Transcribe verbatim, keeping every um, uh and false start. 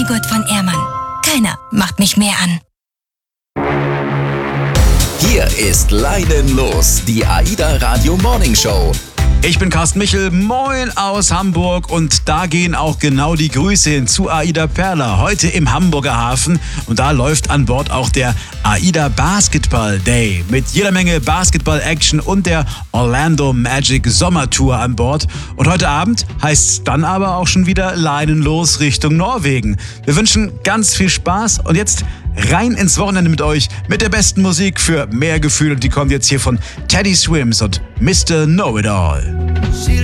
Gurt von Ehrmann. Keiner macht mich mehr an. Hier ist Leidenlos, die AIDA Radio Morning Show. Ich bin Carsten Michel, moin aus Hamburg, und da gehen auch genau die Grüße hin zu AIDA Perla, heute im Hamburger Hafen, und da läuft an Bord auch der AIDA Basketball Day mit jeder Menge Basketball-Action und der Orlando Magic Sommertour an Bord. Und heute Abend heißt es dann aber auch schon wieder Leidenlos Richtung Norwegen. Wir wünschen ganz viel Spaß und jetzt rein ins Wochenende mit euch, mit der besten Musik für mehr Gefühl, und die kommt jetzt hier von Teddy Swims und Mister Know-It-All.